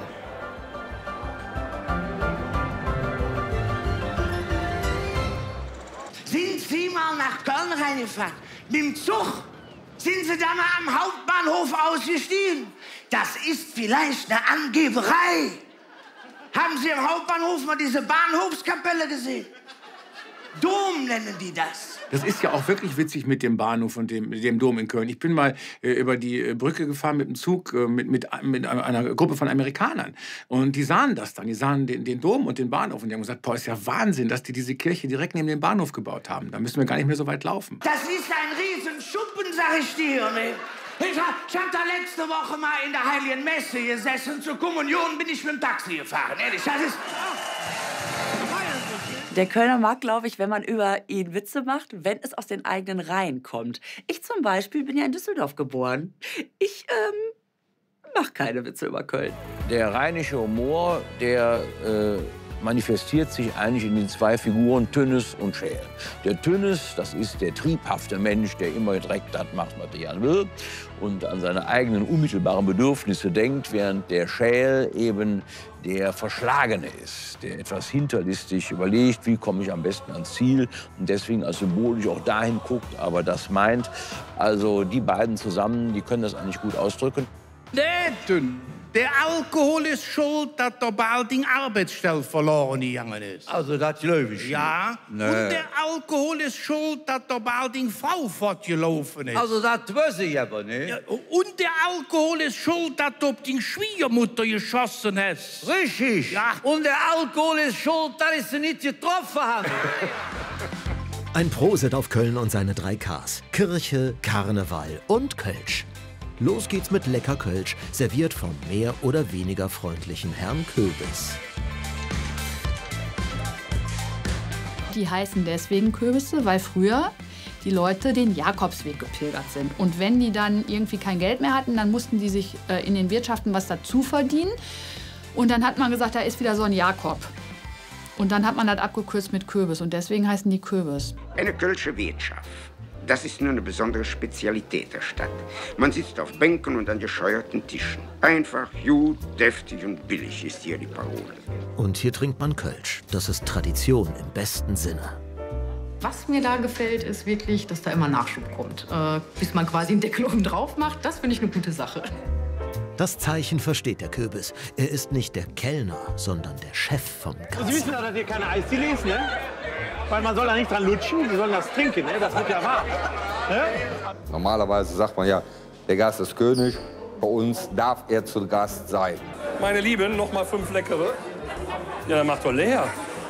Sind Sie mal nach Köln reingefahren? Mit dem Zug? Sind Sie da mal am Hauptbahnhof ausgestiegen? Das ist vielleicht eine Angeberei. Haben Sie am Hauptbahnhof mal diese Bahnhofskapelle gesehen? Dom nennen die das. Das ist ja auch wirklich witzig mit dem Bahnhof und dem, dem Dom in Köln. Ich bin mal äh, über die Brücke gefahren mit dem Zug äh, mit, mit, mit einer Gruppe von Amerikanern. Und die sahen das dann. Die sahen den, den Dom und den Bahnhof. Und die haben gesagt, boah, ist ja Wahnsinn, dass die diese Kirche direkt neben dem Bahnhof gebaut haben. Da müssen wir gar nicht mehr so weit laufen. Das ist ein Riesenschuppen, sag ich dir. Ne? Ich hab, ich hab da letzte Woche mal in der Heiligen Messe gesessen. Zur Kommunion bin ich mit dem Taxi gefahren. Ehrlich, das ist... Der Kölner mag, glaube ich, wenn man über ihn Witze macht, wenn es aus den eigenen Reihen kommt. Ich zum Beispiel bin ja in Düsseldorf geboren. Ich ähm, mache keine Witze über Köln. Der rheinische Humor, der äh, manifestiert sich eigentlich in den zwei Figuren Tönnes und Schäl. Der Tönnes, das ist der triebhafte Mensch, der immer direkt das macht, was er gern will und an seine eigenen unmittelbaren Bedürfnisse denkt, während der Schäl eben der Verschlagene ist, der etwas hinterlistig überlegt, wie komme ich am besten ans Ziel und deswegen als symbolisch auch dahin guckt, aber das meint. Also die beiden zusammen, die können das eigentlich gut ausdrücken. Der Dünn, der Alkohol ist schuld, dass der Balding Arbeitsstelle verloren gegangen ist. Also das glaube ich. Ja. Nee. Und der Alkohol ist schuld, dass der Balding Frau fortgelaufen ist. Also das weiß ich aber nicht. Ja, und der Alkohol ist schuld, dass du auf die Schwiegermutter geschossen hast. Richtig. Ja. Und der Alkohol ist schuld, dass ich sie nicht getroffen habe. Ein Prosit auf Köln und seine drei Ks. Kirche, Karneval und Kölsch. Los geht's mit lecker Kölsch, serviert vom mehr oder weniger freundlichen Herrn Köbis. Die heißen deswegen Köbisse, weil früher die Leute den Jakobsweg gepilgert sind. Und wenn die dann irgendwie kein Geld mehr hatten, dann mussten die sich äh, in den Wirtschaften was dazu verdienen. Und dann hat man gesagt, da ist wieder so ein Jakob. Und dann hat man das abgekürzt mit Kürbis und deswegen heißen die Kürbis. Eine kölsche Wirtschaft. Das ist nur eine besondere Spezialität der Stadt. Man sitzt auf Bänken und an gescheuerten Tischen. Einfach, gut, deftig und billig ist hier die Parole. Und hier trinkt man Kölsch. Das ist Tradition im besten Sinne. Was mir da gefällt, ist wirklich, dass da immer Nachschub kommt. Äh, bis man quasi einen Deckel oben drauf macht, das finde ich eine gute Sache. Das Zeichen versteht der Kürbis. Er ist nicht der Kellner, sondern der Chef vom Gast. Sie wissen doch, dass ihr keine Eisdiele ist, ne? Weil man soll da nicht dran lutschen, Sie sollen das trinken, ne? Das wird ja warm. Ne? Normalerweise sagt man ja, der Gast ist König. Bei uns darf er zu Gast sein. Meine Lieben, noch mal fünf leckere. Ja, dann macht doch leer.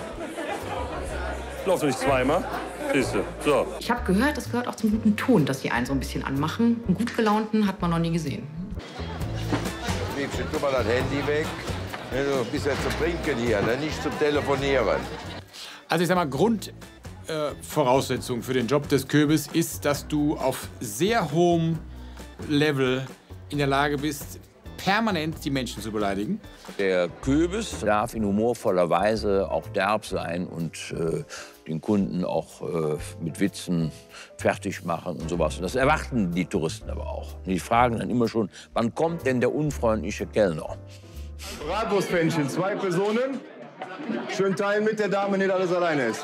Läuft nicht zweimal. Siehste. So. Ich habe gehört, es gehört auch zum guten Ton, dass die einen so ein bisschen anmachen. Einen gut gelaunten hat man noch nie gesehen. Liebchen, tu mal das Handy weg. Du bist ja zum Trinken hier, ne? Nicht zum Telefonieren. Also ich sag mal, Grundvoraussetzung äh, für den Job des Kürbis ist, dass du auf sehr hohem Level in der Lage bist, permanent die Menschen zu beleidigen. Der Kürbis darf in humorvoller Weise auch derb sein und äh, den Kunden auch äh, mit Witzen fertig machen und sowas. Und das erwarten die Touristen aber auch. Die fragen dann immer schon, wann kommt denn der unfreundliche Kellner? Bratwurstpfännchen, zwei Personen. Schön teilen mit der Dame, nicht alles alleine ist.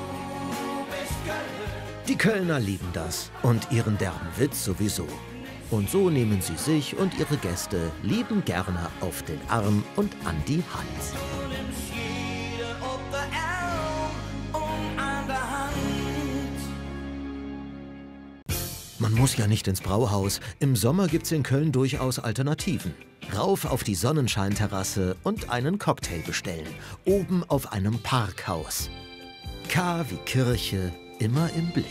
Die Kölner lieben das und ihren derben Witz sowieso. Und so nehmen sie sich und ihre Gäste lieben gerne auf den Arm und an die Hand. Man muss ja nicht ins Brauhaus. Im Sommer gibt's in Köln durchaus Alternativen. Rauf auf die Sonnenscheinterrasse und einen Cocktail bestellen. Oben auf einem Parkhaus. K wie Kirche, immer im Blick.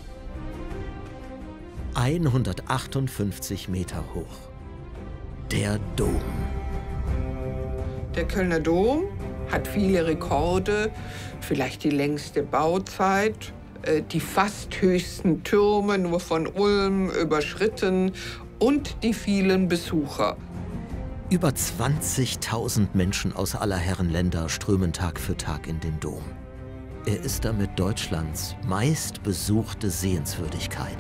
hundertachtundfünfzig Meter hoch. Der Dom. Der Kölner Dom hat viele Rekorde, vielleicht die längste Bauzeit, die fast höchsten Türme nur von Ulm überschritten und die vielen Besucher. Über zwanzigtausend Menschen aus aller Herren Länder strömen Tag für Tag in den Dom. Er ist damit Deutschlands meistbesuchte Sehenswürdigkeit.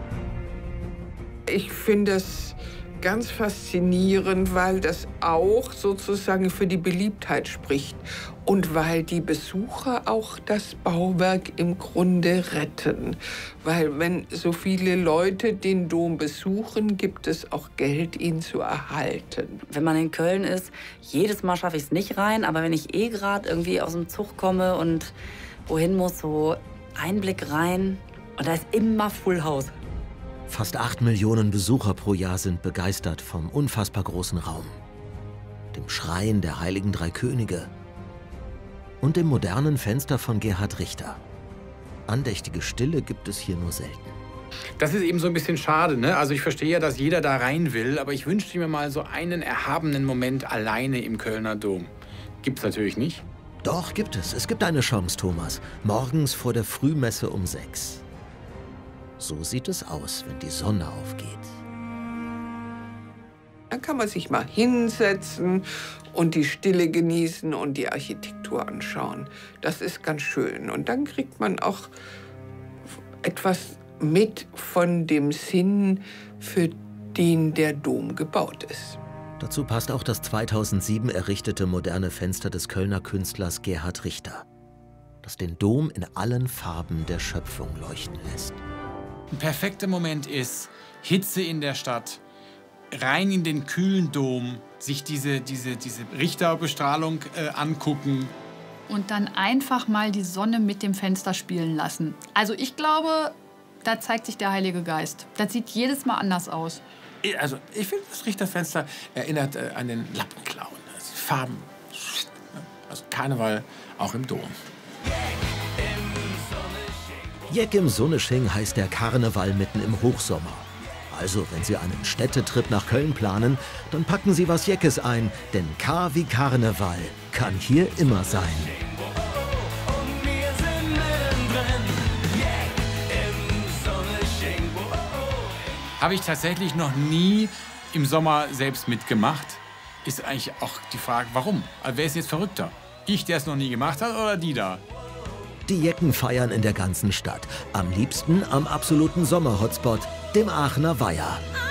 Ich finde es ganz faszinierend, weil das auch sozusagen für die Beliebtheit spricht und weil die Besucher auch das Bauwerk im Grunde retten. Weil wenn so viele Leute den Dom besuchen, gibt es auch Geld, ihn zu erhalten. Wenn man in Köln ist, jedes Mal schaffe ich es nicht rein, aber wenn ich eh gerade irgendwie aus dem Zug komme und wohin muss, so Einblick rein und da ist immer Full House. Fast acht Millionen Besucher pro Jahr sind begeistert vom unfassbar großen Raum, dem Schrein der Heiligen Drei Könige und dem modernen Fenster von Gerhard Richter. Andächtige Stille gibt es hier nur selten. Das ist eben so ein bisschen schade, ne? Also ich verstehe ja, dass jeder da rein will, aber ich wünschte mir mal so einen erhabenen Moment alleine im Kölner Dom. Gibt's natürlich nicht. Doch, gibt es. Es gibt eine Chance, Thomas. Morgens vor der Frühmesse um sechs. So sieht es aus, wenn die Sonne aufgeht. Dann kann man sich mal hinsetzen und die Stille genießen und die Architektur anschauen. Das ist ganz schön. Und dann kriegt man auch etwas mit von dem Sinn, für den der Dom gebaut ist. Dazu passt auch das zweitausendsieben errichtete moderne Fenster des Kölner Künstlers Gerhard Richter, das den Dom in allen Farben der Schöpfung leuchten lässt. Ein perfekter Moment ist, Hitze in der Stadt, rein in den kühlen Dom, sich diese, diese, diese Richterbestrahlung äh, angucken. Und dann einfach mal die Sonne mit dem Fenster spielen lassen. Also ich glaube, da zeigt sich der Heilige Geist. Das sieht jedes Mal anders aus. Also ich finde, das Richterfenster erinnert äh, an den Lappenclown. Also Farben, also Karneval auch im Dom. Jeck im Sonnesching heißt der Karneval mitten im Hochsommer. Also, wenn Sie einen Städtetrip nach Köln planen, dann packen Sie was Jeckes ein, denn K wie Karneval kann hier immer sein. Habe ich tatsächlich noch nie im Sommer selbst mitgemacht. Ist eigentlich auch die Frage, warum? Also, wer ist jetzt verrückter? Ich, der es noch nie gemacht hat, oder die da? Die Jecken feiern in der ganzen Stadt. Am liebsten am absoluten Sommer-Hotspot, dem Aachener Weiher.